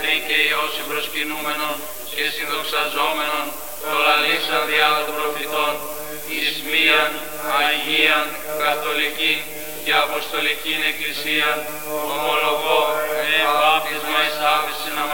και Υιός συμπροσκυνούμενον και συνδοξαζόμενον, το λαλήσαν διά των προφητών, εις μίαν Αγίαν Καθολική και Αποστολικήν Εκκλησίαν, ομολογώ